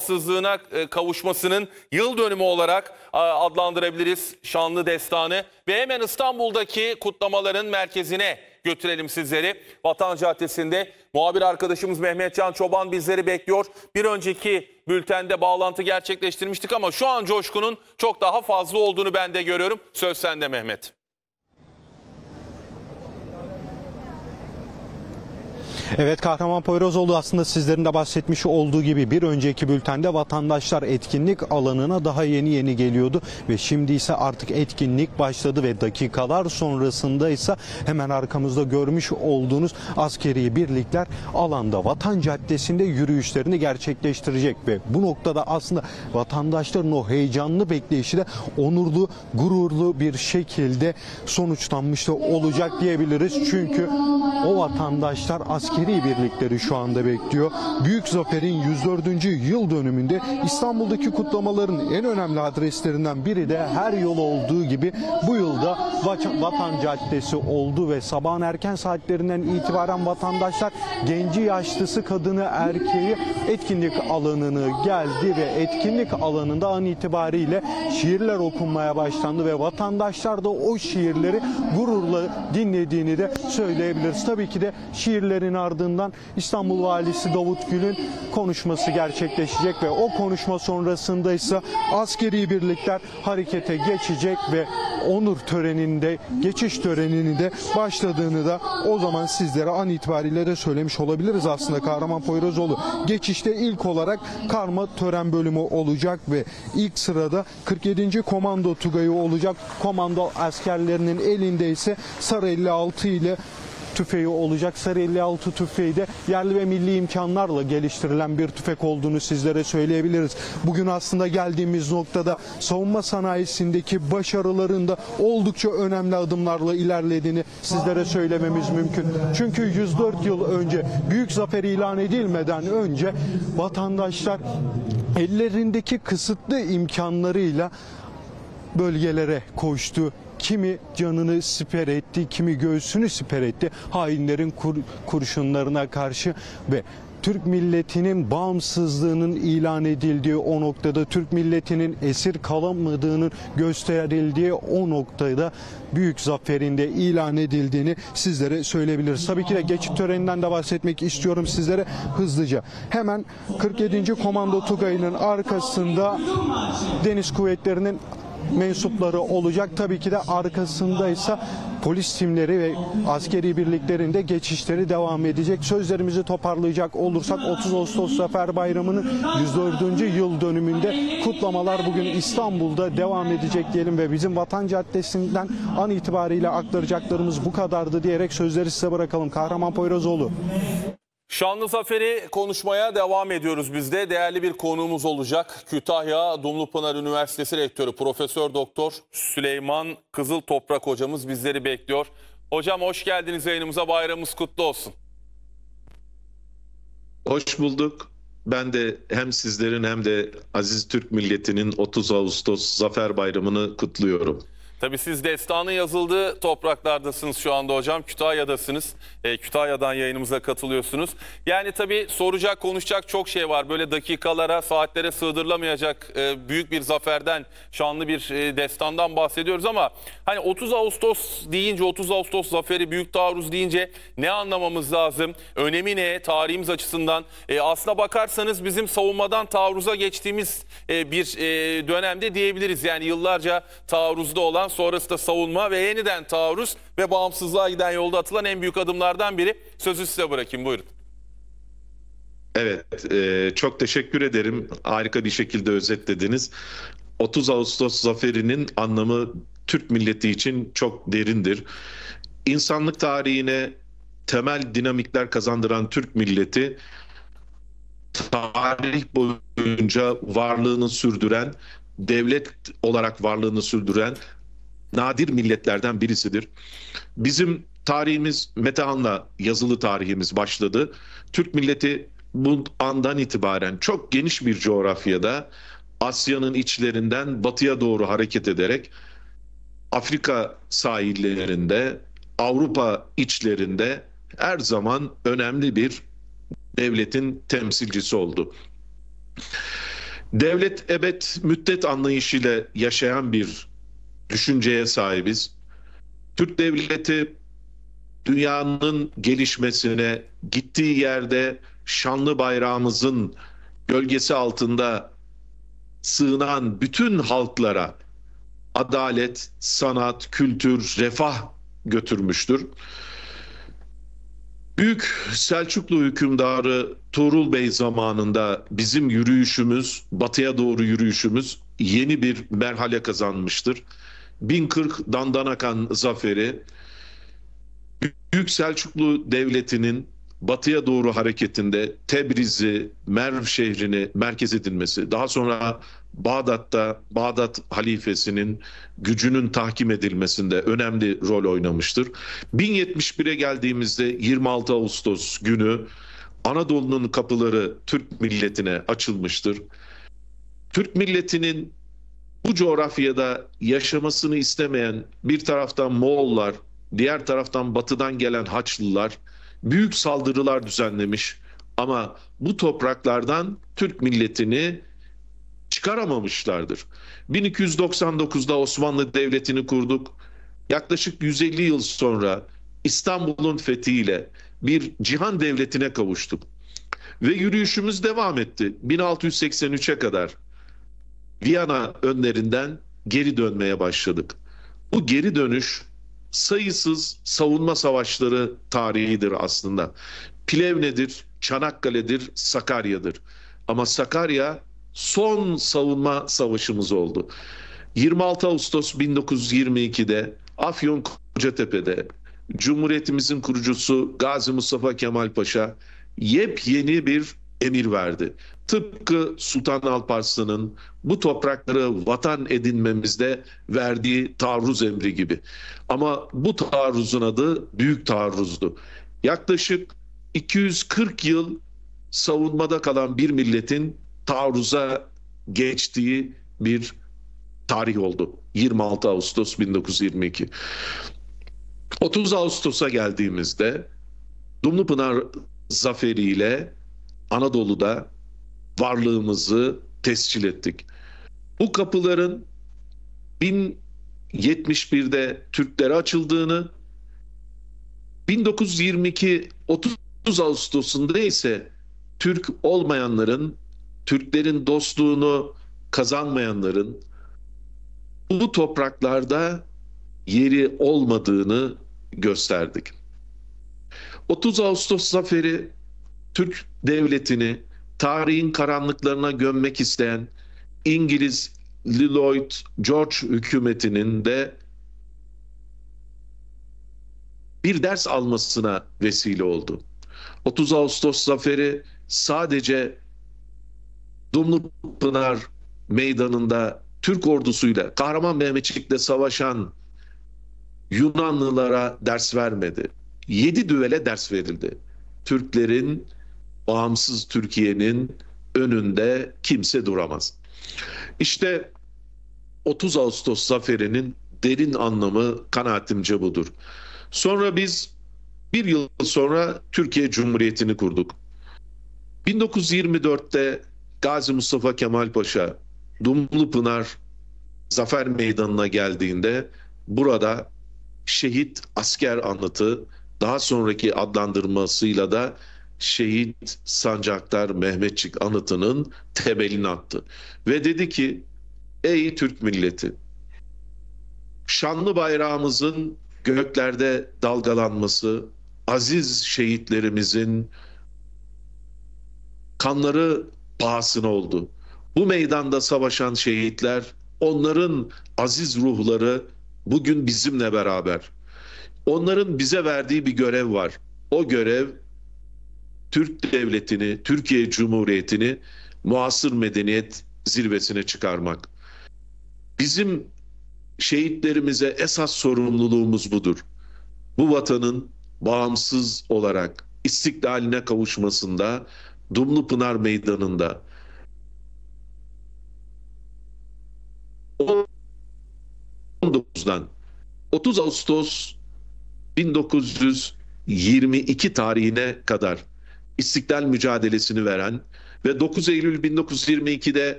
bağımsızlığına kavuşmasının yıl dönümü olarak adlandırabiliriz şanlı destanı. Ve hemen İstanbul'daki kutlamaların merkezine götürelim sizleri. Vatan Caddesi'nde muhabir arkadaşımız Mehmetcan Çoban bizleri bekliyor. Bir önceki bültende bağlantı gerçekleştirmiştik ama şu an coşkunun çok daha fazla olduğunu ben de görüyorum. Söz sende Mehmet. Evet, Kahraman Poyrazoğlu, aslında sizlerin de bahsetmiş olduğu gibi bir önceki bültende vatandaşlar etkinlik alanına daha yeni geliyordu ve şimdi ise artık etkinlik başladı ve dakikalar sonrasında ise hemen arkamızda görmüş olduğunuz askeri birlikler alanda Vatan Caddesi'nde yürüyüşlerini gerçekleştirecek ve bu noktada aslında vatandaşların o heyecanlı bekleyişi de onurlu, gururlu bir şekilde sonuçlanmış da olacak diyebiliriz. Çünkü o vatandaşlar askeri birlikleri şu anda bekliyor. Büyük Zafer'in 104. yıl dönümünde İstanbul'daki kutlamaların en önemli adreslerinden biri de her yıl olduğu gibi bu yılda Vatan Caddesi oldu ve sabahın erken saatlerinden itibaren vatandaşlar genci, yaşlısı, kadını, erkeği etkinlik alanına geldi ve etkinlik alanında an itibariyle şiirler okunmaya başlandı ve vatandaşlar da o şiirleri gururla dinlediğini de söyleyebiliriz. Tabii ki de şiirlerin ardından İstanbul Valisi Davut Gül'ün konuşması gerçekleşecek ve o konuşma sonrasında ise askeri birlikler harekete geçecek ve onur töreninde, geçiş töreninin de başladığını da o zaman sizlere an itibariyle de söylemiş olabiliriz. Aslında Kahraman Poyrazoğlu, geçişte ilk olarak karma tören bölümü olacak ve ilk sırada 47. Komando Tugayı olacak. Komando askerlerinin elinde ise Sarı 56 ile tüfeği olacak. Sarı 56 tüfeği de yerli ve milli imkanlarla geliştirilen bir tüfek olduğunu sizlere söyleyebiliriz. Bugün aslında geldiğimiz noktada savunma sanayisindeki başarıların da oldukça önemli adımlarla ilerlediğini sizlere söylememiz mümkün. Çünkü 104 yıl önce Büyük Zafer ilan edilmeden önce vatandaşlar ellerindeki kısıtlı imkanlarıyla bölgelere koştu. Kimi canını siper etti, kimi göğsünü siper etti hainlerin kurşunlarına karşı ve Türk milletinin bağımsızlığının ilan edildiği o noktada, Türk milletinin esir kalamadığının gösterildiği o noktada Büyük Zafer'in de ilan edildiğini sizlere söyleyebiliriz. Tabii ki de geçit töreninden de bahsetmek istiyorum sizlere hızlıca. Hemen 47. Komando Tugayı'nın arkasında Deniz Kuvvetleri'nin mensupları olacak. Tabii ki de arkasında ise polis timleri ve askeri birliklerin de geçişleri devam edecek. Sözlerimizi toparlayacak olursak 30 Ağustos Zafer Bayramı'nın 104. yıl dönümünde kutlamalar bugün İstanbul'da devam edecek diyelim ve bizim Vatan Caddesi'nden an itibariyle aktaracaklarımız bu kadardı diyerek sözleri size bırakalım. Kahraman Poyrazoğlu. Şanlı Zafer'i konuşmaya devam ediyoruz biz de. Değerli bir konuğumuz olacak. Kütahya Dumlupınar Üniversitesi Rektörü Profesör Doktor Süleyman Kızıltoprak hocamız bizleri bekliyor. Hocam hoş geldiniz yayınımıza. Bayramımız kutlu olsun. Hoş bulduk. Ben de hem sizlerin hem de aziz Türk milletinin 30 Ağustos Zafer Bayramı'nı kutluyorum. Tabii siz destanın yazıldığı topraklardasınız şu anda hocam. Kütahya'dasınız. Kütahya'dan yayınımıza katılıyorsunuz. Yani tabii soracak, konuşacak çok şey var. Böyle dakikalara, saatlere sığdırılamayacak büyük bir zaferden, şanlı bir destandan bahsediyoruz ama hani 30 Ağustos deyince, 30 Ağustos zaferi, büyük taarruz deyince ne anlamamız lazım? Önemi ne? Tarihimiz açısından. Aslına bakarsanız bizim savunmadan taarruza geçtiğimiz bir dönemde diyebiliriz. Yani yıllarca taarruzda olan, sonrasında savunma ve yeniden taarruz ve bağımsızlığa giden yolda atılan en büyük adımlardan biri. Sözü size bırakayım, buyurun. Evet, çok teşekkür ederim. Harika bir şekilde özetlediniz. 30 Ağustos zaferinin anlamı Türk milleti için çok derindir. İnsanlık tarihine temel dinamikler kazandıran Türk milleti, tarih boyunca varlığını sürdüren, devlet olarak varlığını sürdüren nadir milletlerden birisidir. Bizim tarihimiz Metehan'la, yazılı tarihimiz başladı. Türk milleti bu andan itibaren çok geniş bir coğrafyada Asya'nın içlerinden batıya doğru hareket ederek Afrika sahillerinde, Avrupa içlerinde her zaman önemli bir devletin temsilcisi oldu. Devlet ebed müddet anlayışıyla yaşayan bir düşünceye sahibiz. Türk devleti dünyanın gelişmesine gittiği yerde şanlı bayrağımızın gölgesi altında sığınan bütün halklara adalet, sanat, kültür, refah götürmüştür. Büyük Selçuklu hükümdarı Tuğrul Bey zamanında bizim yürüyüşümüz, batıya doğru yürüyüşümüz yeni bir merhale kazanmıştır. 1040 Dandanakan zaferi, Büyük Selçuklu Devleti'nin batıya doğru hareketinde Tebriz'i, Merv şehrini merkez edilmesi, daha sonra Bağdat'ta Bağdat halifesinin gücünün tahkim edilmesinde önemli rol oynamıştır. 1071'e geldiğimizde 26 Ağustos günü Anadolu'nun kapıları Türk milletine açılmıştır. Türk milletinin bu coğrafyada yaşamasını istemeyen bir taraftan Moğollar, diğer taraftan batıdan gelen Haçlılar büyük saldırılar düzenlemiş ama bu topraklardan Türk milletini çıkaramamışlardır. 1299'da Osmanlı Devleti'ni kurduk. Yaklaşık 150 yıl sonra İstanbul'un fethiyle bir cihan devletine kavuştuk. Ve yürüyüşümüz devam etti. 1683'e kadar Viyana önlerinden geri dönmeye başladık. Bu geri dönüş sayısız savunma savaşları tarihidir aslında. Plevne'dir, Çanakkale'dir, Sakarya'dır. Ama Sakarya son savunma savaşımız oldu. 26 Ağustos 1922'de Afyonkarahisar'da Cumhuriyetimizin kurucusu Gazi Mustafa Kemal Paşa yepyeni bir emir verdi. Tıpkı Sultan Alparslan'ın bu toprakları vatan edinmemizde verdiği taarruz emri gibi. Ama bu taarruzun adı Büyük Taarruz'du. Yaklaşık 240 yıl savunmada kalan bir milletin taarruza geçtiği bir tarih oldu. 26 Ağustos 1922. 30 Ağustos'a geldiğimizde Dumlupınar zaferiyle Anadolu'da varlığımızı tescil ettik. Bu kapıların 1071'de Türklere açıldığını, 1922 30 Ağustos'unda ise Türk olmayanların, Türklerin dostluğunu kazanmayanların bu topraklarda yeri olmadığını gösterdik. 30 Ağustos zaferi Türk devletini tarihin karanlıklarına gömmek isteyen İngiliz Lloyd George hükümetinin de bir ders almasına vesile oldu. 30 Ağustos zaferi sadece Dumlupınar meydanında Türk ordusuyla Kahraman Mehmetçik'le savaşan Yunanlılara ders vermedi. 7 düvele ders verildi. Türklerin, bağımsız Türkiye'nin önünde kimse duramaz. İşte 30 Ağustos zaferinin derin anlamı kanaatimce budur. Sonra biz bir yıl sonra Türkiye Cumhuriyeti'ni kurduk. 1924'te Gazi Mustafa Kemal Paşa Dumlupınar Zafer Meydanı'na geldiğinde burada şehit asker anıtı, daha sonraki adlandırmasıyla da Şehit Sancaktar Mehmetçik anıtının temelini attı. Ve dedi ki, ey Türk milleti, şanlı bayrağımızın göklerde dalgalanması, aziz şehitlerimizin kanları pahasına oldu. Bu meydanda savaşan şehitler, onların aziz ruhları bugün bizimle beraber. Onların bize verdiği bir görev var. O görev Türk devletini, Türkiye Cumhuriyeti'ni muasır medeniyet zirvesine çıkarmak. Bizim şehitlerimize esas sorumluluğumuz budur. Bu vatanın bağımsız olarak istiklaline kavuşmasında Dumlupınar Meydanı'nda 19'dan 30 Ağustos 1922 tarihine kadar İstiklal mücadelesini veren ve 9 Eylül 1922'de